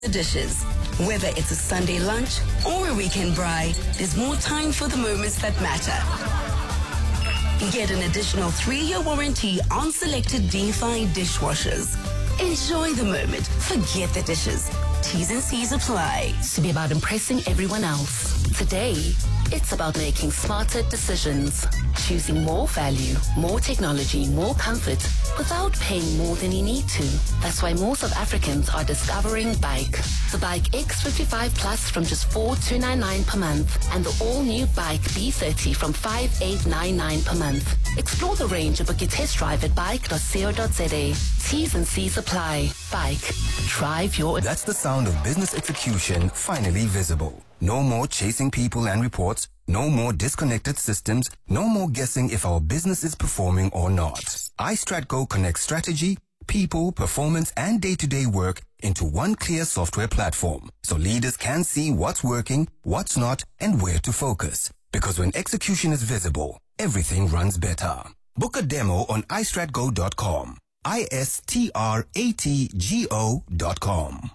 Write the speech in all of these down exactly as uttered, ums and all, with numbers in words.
the dishes. Whether it's a Sunday lunch or a weekend braai, there's more time for the moments that matter. Get an additional three-year warranty on selected DeFi dishwashers. Enjoy the moment. Forget the dishes. T's and C's apply. To be about impressing everyone else. Today, it's about making smarter decisions. Choosing more value, more technology, more comfort without paying more than you need to. That's why more South Africans are discovering Bike. The Bike X fifty-five Plus from just four thousand two hundred ninety-nine per month and the all-new Bike B thirty from five thousand eight hundred ninety-nine per month. Explore the range and book your test drive at bike dot co dot za. T's and C's apply. Bike. Drive your... That's the sound of business execution finally visible. No more chasing people and reports. No more disconnected systems. No more guessing if our business is performing or not. iStratGo connects strategy, people, performance, and day-to-day work into one clear software platform, so leaders can see what's working, what's not, and where to focus. Because when execution is visible, everything runs better. Book a demo on i strat go dot com. I S T R A T G O dot com.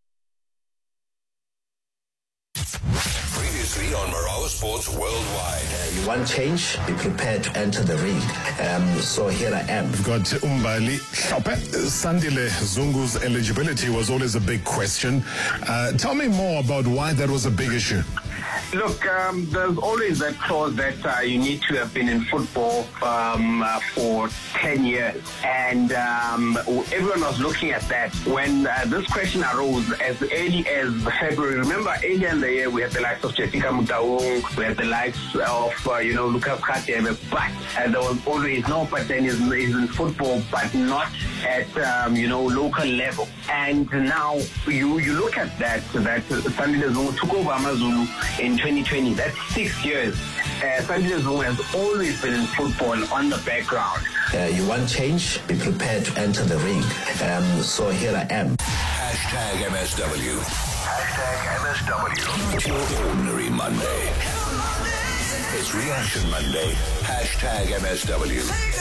Previously on Marawa Sports Worldwide. Uh, you want change? Be prepared to enter the ring. Um, so here I am. We've got Umbali Hlophe. Sandile Zungu's eligibility was always a big question. Uh, tell me more about why that was a big issue. Look, um, there's always that clause that uh, you need to have been in football um, uh, for ten years. And um, everyone was looking at that when uh, this question arose as early as February. Remember, earlier in the year, we had the likes of Jessica Mutaung, we had the likes of, uh, you know, Lucas Khatebe, but uh, there was always, no, but then he's, he's in football, but not at, um, you know, local level. And now you, you look at that, that Sandile Zungu took over Amazulu in twenty twenty. That's six years. Uh, Sandile Zungu has always been in football on the background. Uh, you want change? Be prepared to enter the ring. Um, so here I am. Hashtag M S W. Hashtag M S W. Not your ordinary Monday. It's Reaction Monday. Hashtag M S W.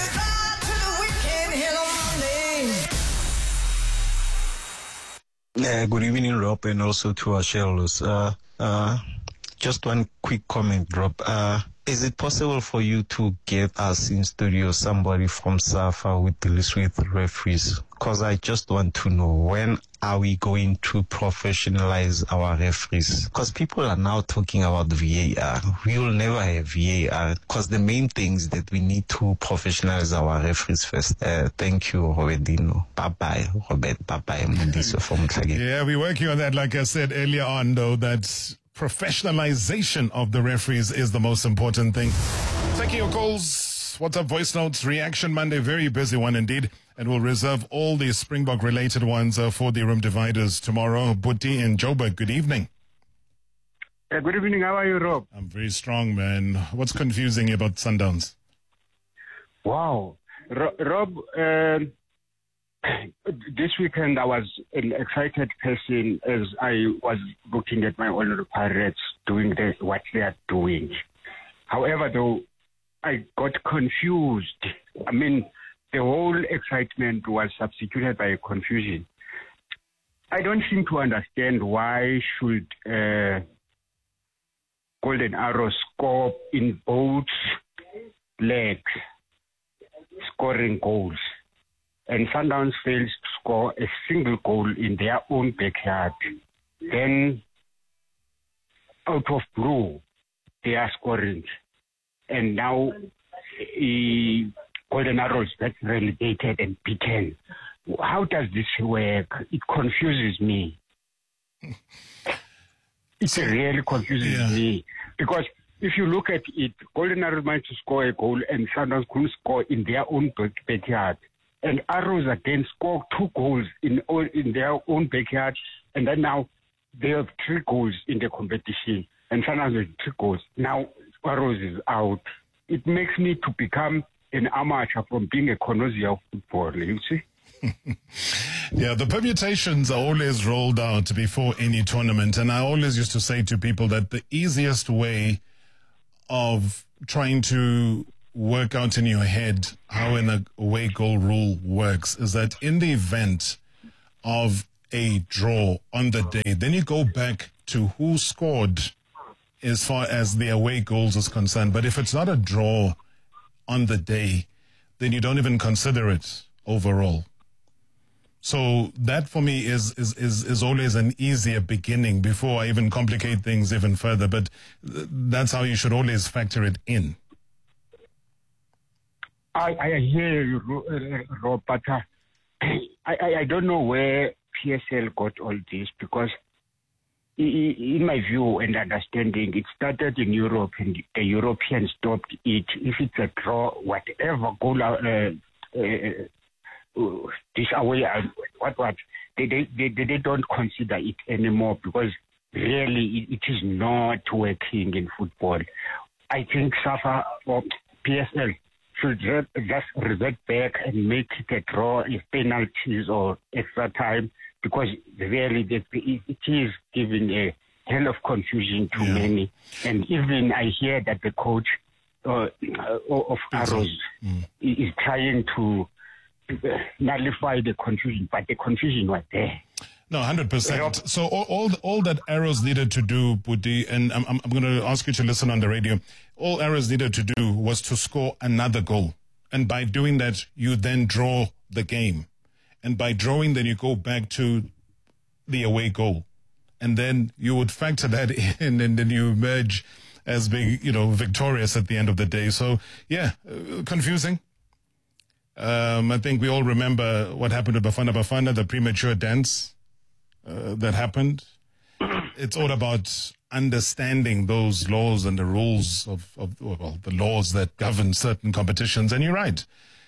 Uh, good evening, Rob, and also to our shareholders. Uh, uh, just one quick comment, Rob. Uh, is it possible for you to get us in studio somebody from SAFA who deals with referees? Because I just want to know, when are we going to professionalize our referees? Because people are now talking about V A R. We will never have V A R because the main thing is that we need to professionalize our referees first. Uh, thank you, Robertino. Bye-bye, Robert. Bye-bye, Mundiso from Tlagi. Yeah, we're working on that. Like I said earlier on, though, that professionalization of the referees is the most important thing. Taking your calls, WhatsApp voice notes, Reaction Monday, very busy one indeed. And we'll reserve all the Springbok-related ones uh, for the room dividers tomorrow. Buti in Joburg, good evening. Uh, good evening, how are you, Rob? I'm very strong, man. What's confusing about Sundowns? Wow. Ro- Rob, uh, this weekend I was an excited person as I was looking at my own Pirates doing the, what they are doing. However, though, I got confused. I mean, the whole excitement was substituted by confusion. I don't seem to understand why should uh, Golden Arrow score in both legs, scoring goals, and Sundowns fails to score a single goal in their own backyard. Then, out of blue, they are scoring. And now, uh, Golden Arrows get relegated and beaten. How does this work? It confuses me. It really confuses yeah. me. Because if you look at it, Golden Arrows managed to score a goal and Sundowns couldn't score in their own backyard. And Arrows again scored two goals in in their own backyard. And then now they have three goals in the competition. And Sundowns have three goals. Now Arrows is out. It makes me to become an amateur from being a connoisseur of football, you see? Yeah, the permutations are always rolled out before any tournament. And I always used to say to people that the easiest way of trying to work out in your head how an away goal rule works is that in the event of a draw on the day, then you go back to who scored as far as the away goals is concerned. But if it's not a draw on the day, then you don't even consider it overall. So that for me is, is, is, is always an easier beginning before I even complicate things even further. But th- that's how you should always factor it in. I, I hear you, Rob, but uh, I, I, I don't know where P S L got all this, because in my view and understanding, it started in Europe and the Europeans stopped it. If it's a draw, whatever goal, uh, uh, this away, uh, what, what, they, they, they, they don't consider it anymore, because really it, it is not working in football. I think SAFA or P S L should just revert back and make it a draw, if penalties or extra time, because really it is giving a hell of confusion to yeah. many. And even I hear that the coach uh, of Arrows mm. is trying to nullify the confusion, but the confusion was there. No, one hundred percent. So all, all all that Arrows needed to do, Buti, and I'm, I'm going to ask you to listen on the radio, all Arrows needed to do was to score another goal. And by doing that, you then draw the game. And by drawing, then you go back to the away goal. And then you would factor that in, and then you emerge as being, you know, victorious at the end of the day. So, yeah, uh, confusing. Um, I think we all remember what happened to Bafana Bafana, the premature dance. Uh, that happened. It's all about understanding those laws and the rules of, of, well, the laws that govern certain competitions. And you're right.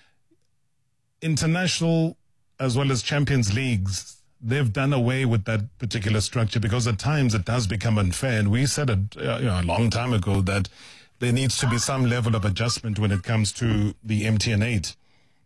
International as well as Champions Leagues, they've done away with that particular structure, because at times it does become unfair. And we said it uh, you know, a long time ago that there needs to be some level of adjustment when it comes to the M T N eight.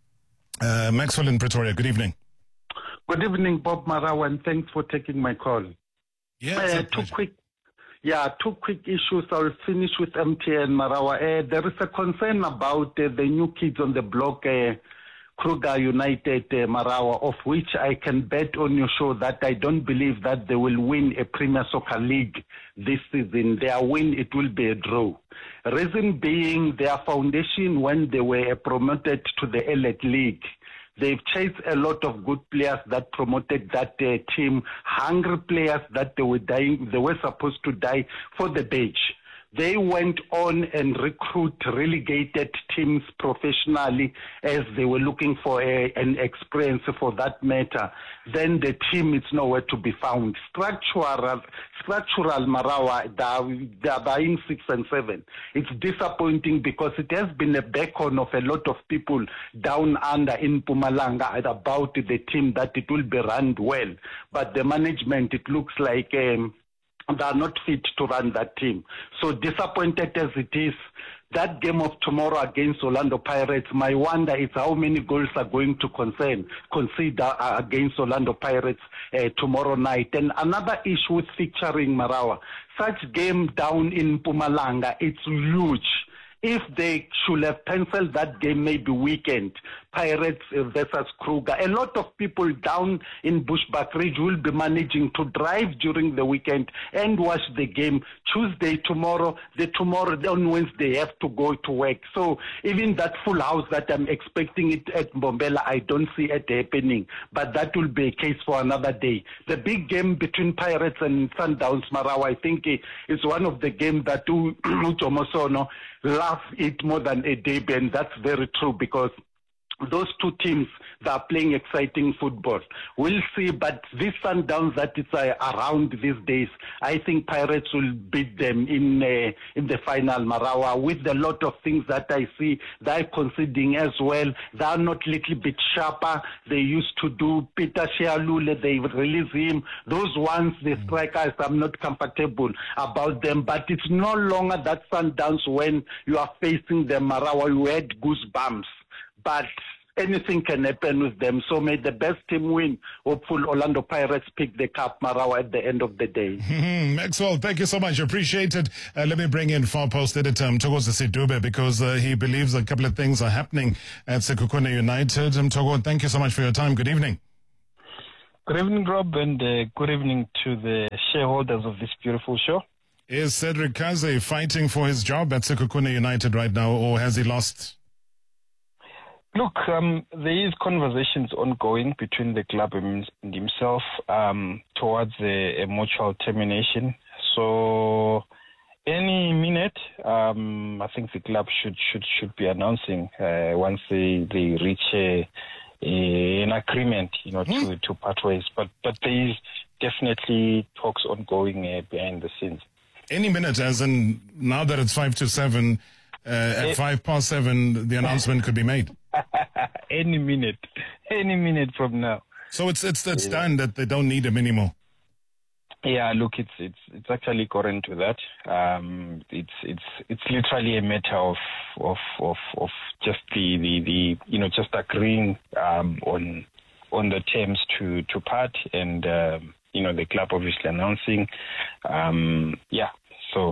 Uh, Maxwell in Pretoria, good evening. Good evening, Bob Marawa, and thanks for taking my call. Yeah, uh, two quick, yeah, two quick issues. I'll finish with M T N, Marawa. Uh, there is a concern about uh, the new kids on the block, uh, Kruger United, uh, Marawa, of which I can bet on your show that I don't believe that they will win a Premier Soccer League this season. Their win, it will be a draw. Reason being, their foundation, when they were promoted to the Elite League, they've chased a lot of good players that promoted that uh, team, hungry players that they were dying, they were supposed to die for the badge. They went on and recruit relegated teams professionally as they were looking for a, an experience for that matter. Then the team is nowhere to be found. Structural, structural Marawa, they are buying six and seven. It's disappointing because it has been a beacon of a lot of people down under in Mpumalanga about the team that it will be run well. But the management, it looks like Um, they are not fit to run that team. So disappointed as it is, that game of tomorrow against Orlando Pirates, my wonder is how many goals are going to concern, consider uh, against Orlando Pirates uh, tomorrow night. And another issue with featuring Marawa, such game down in Mpumalanga, it's huge. If they should have penciled that game maybe weekend, Pirates versus Kruger, a lot of people down in Bushbuckridge will be managing to drive during the weekend and watch the game. Tuesday, tomorrow, the tomorrow, on Wednesday, have to go to work. So even that full house that I'm expecting it at Mbombela, I don't see it happening. But that will be a case for another day. The big game between Pirates and Sundowns, Marawa, I think is one of the games that Uchomosono love it more than a derby, and that's very true because those two teams that are playing exciting football. We'll see, but these Sundowns that is uh, around these days, I think Pirates will beat them in uh, in the final, Marawa, with a lot of things that I see they're conceding as well. They're not a little bit sharper. They used to do Peter Shealule, they release him. Those ones, the strikers, I'm not comfortable about them, but it's no longer that Sundowns when you are facing them, Marawa, you had goosebumps. But anything can happen with them. So may the best team win. Hopeful Orlando Pirates pick the cup, Marawa, at the end of the day. Mm-hmm. Maxwell, thank you so much. Appreciate it. Uh, let me bring in Far Post editor um, Thokoza Sidube because uh, he believes a couple of things are happening at Sekhukhune United. Um, Togo, thank you so much for your time. Good evening. Good evening, Rob, and uh, good evening to the shareholders of this beautiful show. Is Cedric Kaze fighting for his job at Sekhukhune United right now, or has he lost? Look, um, there is conversations ongoing between the club and himself um, towards a, a mutual termination. So any minute, um, I think the club should should should be announcing uh, once they, they reach a, a, an agreement, you know, mm. to, to part ways. But but there is definitely talks ongoing uh, behind the scenes. Any minute, as in now that it's five to seven, uh, at it, five past seven, the announcement could be made. Any minute, any minute from now. So it's it's it's yeah. done that they don't need him anymore. Yeah, look, it's it's it's actually current to that. Um, it's it's it's literally a matter of of of, of just the, the, the you know just agreeing um, on on the terms to to part, and um, you know the club obviously announcing. Um, yeah, so.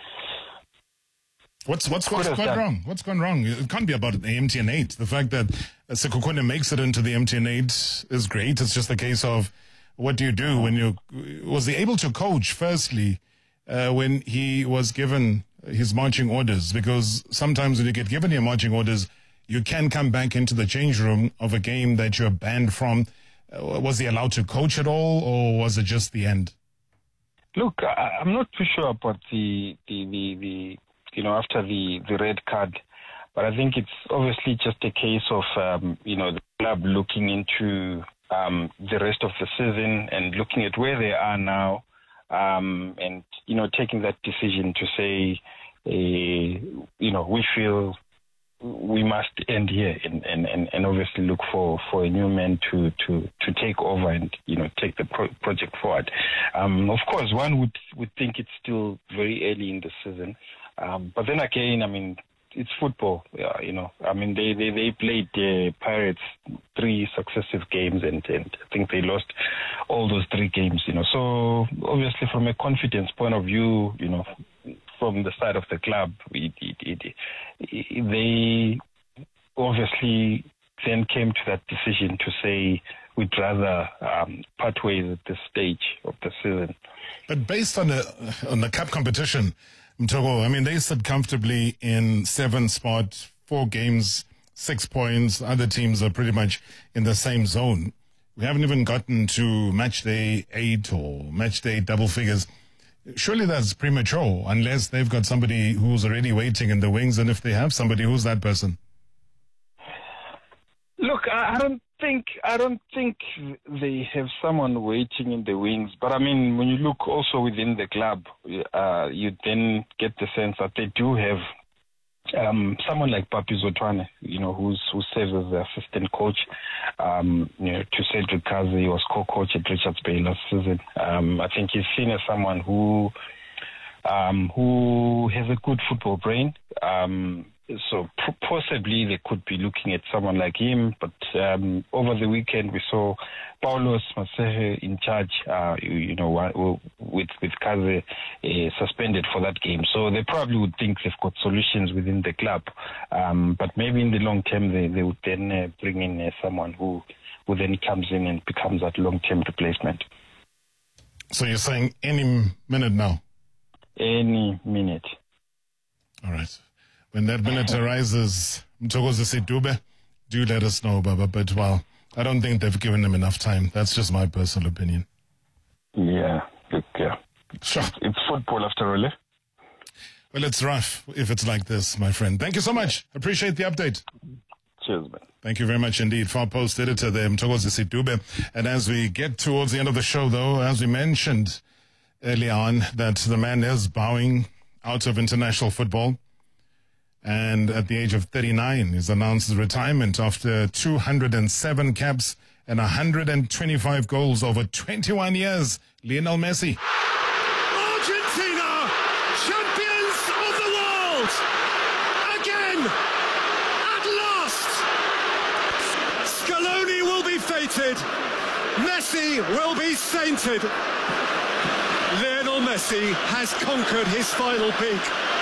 What's what's what's gone wrong? What's gone wrong? It can't be about the M T N eight. The fact that Sekhukhune makes it into the M T N eight is great. It's just a case of what do you do when you was he able to coach firstly uh, when he was given his marching orders? Because sometimes when you get given your marching orders, you can come back into the change room of a game that you're banned from. Uh, was he allowed to coach at all, or was it just the end? Look, I, I'm not too sure about the the the. the you know, after the, the red card. But I think it's obviously just a case of, um, you know, the club looking into um, the rest of the season and looking at where they are now um, and, you know, taking that decision to say, uh, you know, we feel we must end here and, and, and, and obviously look for, for a new man to, to, to take over and, you know, take the pro- project forward. Um, of course, one would, would think it's still very early in the season. Um, but then again, I mean, it's football, uh, you know. I mean, they they, they played the uh, Pirates three successive games, and, and I think they lost all those three games, you know. So obviously, from a confidence point of view, you know, from the side of the club, it, it, it, it, they obviously then came to that decision to say we'd rather um, part ways at this stage of the season. But based on the on the cup competition, Mtoko, I mean, they sit comfortably in seventh spot, four games, six points. Other teams are pretty much in the same zone. We haven't even gotten to match day eight or match day double figures. Surely that's premature unless they've got somebody who's already waiting in the wings. And if they have somebody, who's that person? Look, I don't think I don't think they have someone waiting in the wings. But I mean, when you look also within the club, uh, you then get the sense that they do have um, someone like Papi Zotwane, you know, who's who serves as the assistant coach, um, you know, to Cedric Kaze. He was co-coach at Richards Bay last season. Um, I think he's seen as someone who um, who has a good football brain. Um, So possibly they could be looking at someone like him, but um, over the weekend we saw Paulos Masehe in charge, uh, you, you know, with with Kaze uh, suspended for that game. So they probably would think they've got solutions within the club, um, but maybe in the long term they, they would then uh, bring in uh, someone who who then comes in and becomes that long term replacement. So you're saying any minute now? Any minute. All right. When that minute arises, Mthokozi Sidube, do let us know, Baba. But, well, I don't think they've given him enough time. That's just my personal opinion. Yeah, look, yeah. Sure. It's football after all, eh? Well, it's rough if it's like this, my friend. Thank you so much. Appreciate the update. Cheers, man. Thank you very much indeed. Far Post editor there, Mthokozi Sidube. And as we get towards the end of the show, though, as we mentioned earlier on, that the man is bowing out of international football. And at the age of thirty-nine, he's announced his retirement after two hundred seven caps and one hundred twenty-five goals over twenty-one years. Lionel Messi. Argentina, champions of the world! Again! At last! Scaloni will be fated. Messi will be sainted. Lionel Messi has conquered his final peak.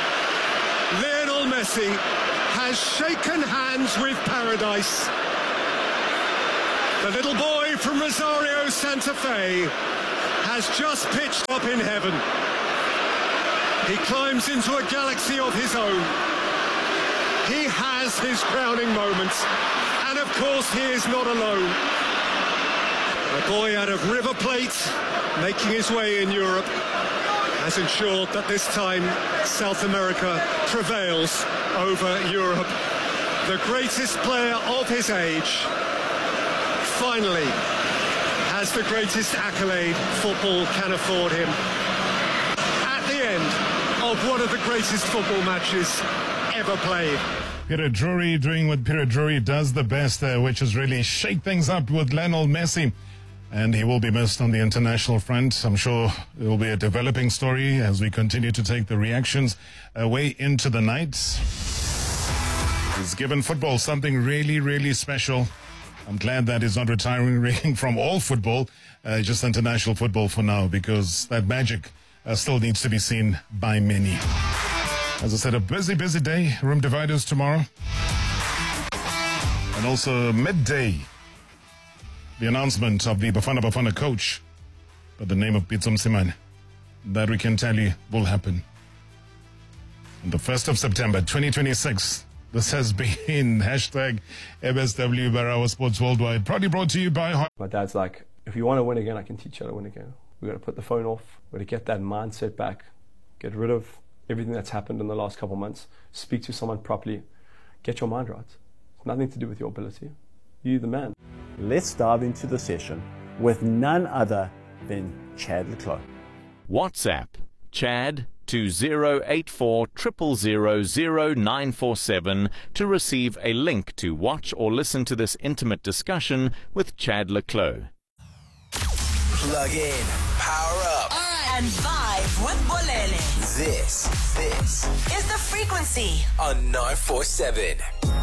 Lionel Messi has shaken hands with paradise. The little boy from Rosario, Santa Fe, has just pitched up in heaven. He climbs into a galaxy of his own. He has his crowning moments, and of course he is not alone. A boy out of River Plate, making his way in Europe, has ensured that this time South America prevails over Europe. The greatest player of his age finally has the greatest accolade football can afford him. At the end of one of the greatest football matches ever played. Peter Drury doing what Peter Drury does the best, uh, which is really shake things up with Lionel Messi. And he will be missed on the international front. I'm sure it will be a developing story as we continue to take the reactions away into the night. He's given football something really, really special. I'm glad that he's not retiring from all football, uh, just international football for now, because that magic uh, still needs to be seen by many. As I said, a busy, busy day. Room dividers tomorrow. And also midday, the announcement of the Bafana Bafana coach by the name of Pitso Mosimane, that we can tell you will happen on the first of September twenty twenty-six. This has been hashtag M S W Barawa Sports Worldwide, proudly brought to you by... My dad's like, if you want to win again, I can teach you how to win again. We've got to put the phone off. We've got to get that mindset back. Get rid of everything that's happened in the last couple of months. Speak to someone properly. Get your mind right. It's nothing to do with your ability. You're the man. Let's dive into the session with none other than Chad le Clos. WhatsApp Chad to zero eight four zero zero zero zero nine four seven to receive a link to watch or listen to this intimate discussion with Chad le Clos. Plug in, power up, and vibe with Bolele. This, this is The Frequency on nine four seven.